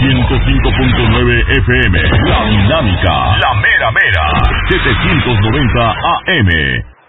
105.9 FM. La Dinámica. La Mera Mera. 790 AM.